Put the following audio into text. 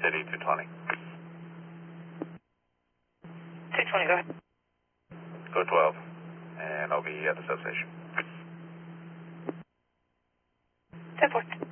City 220. 220, go ahead. Go 12, and I'll be at the substation. 10-4.